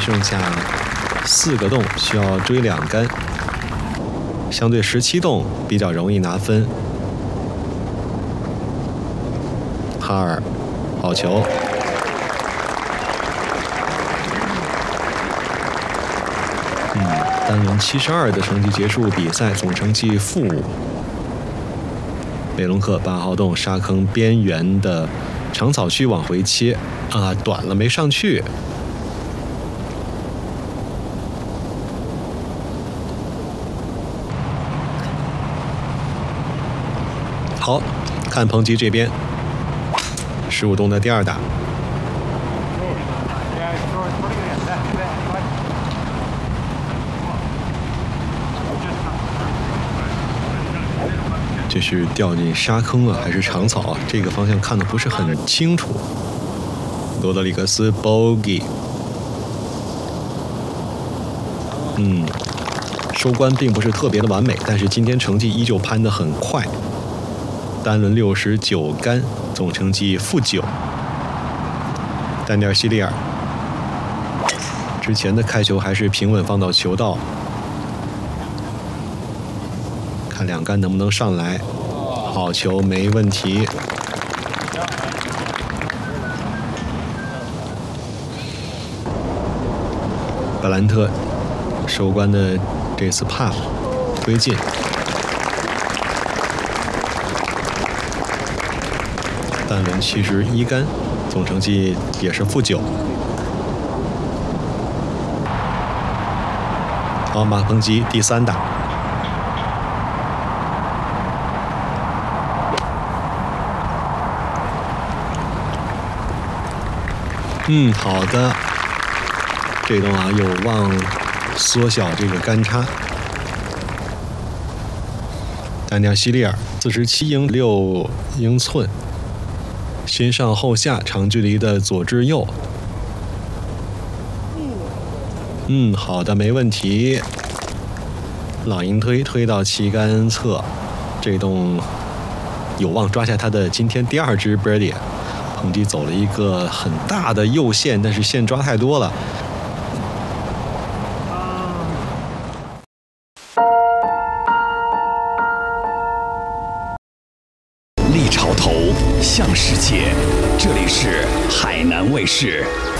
剩下4个洞，需要追2杆。相对17洞比较容易拿分。哈尔，好球！单轮72的成绩结束比赛，总成绩-5。梅隆克8号洞沙坑边缘的长草区往回切短了没上去。好，看彭吉这边，15洞的第2打。这是掉进沙坑还是长草这个方向看得不是很清楚。罗德里格斯 bogey， 收官并不是特别的完美，但是今天成绩依旧攀得很快。单轮69杆，总成绩-9。丹尼尔·希利尔之前的开球还是平稳放到球道。看2杆能不能上来，好球，没问题。布兰特收官的这次 puff 推进，单轮71杆，总成绩也是-9。好，马彭吉第3打。好的，这洞有望缩小这个杆差。丹尼尔·希利尔47英6英寸，先上后下，长距离的左至右。好的，没问题。老鹰推到旗杆侧，这洞有望抓下他的今天第2支 birdie。彭吉走了一个很大的右线，但是线抓太多了。 立潮头向世界，这里是海南卫视。